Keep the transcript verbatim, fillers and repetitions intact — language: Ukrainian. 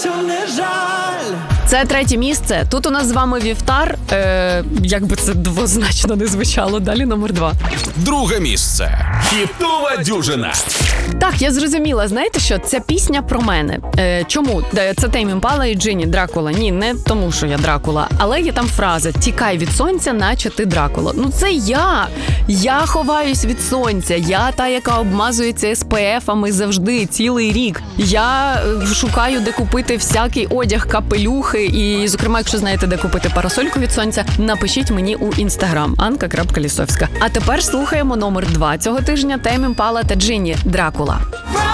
Це третє місце. Тут у нас з вами вівтар. Е, як би це двозначно не звучало. Далі номер два. Друге місце. Хітова дюжина. Так, я зрозуміла. Знаєте що? Ця пісня про мене. Е, чому? Це Тейм Імпала і Джині Дракула. Ні, не тому, що я Дракула. Але є там фраза «Тікай від сонця, наче ти Дракула». Ну це я. Я ховаюсь від сонця. Я та, яка обмазується ес пе ефами завжди, цілий рік. Я шукаю, де купити всякий одяг, капелюхи. І, зокрема, якщо знаєте, де купити парасольку від сонця, напишіть мені у інстаграм анка крапка лісовська. А тепер слухаємо номер два цього тижня Тейм Імпала та Джині Дракула.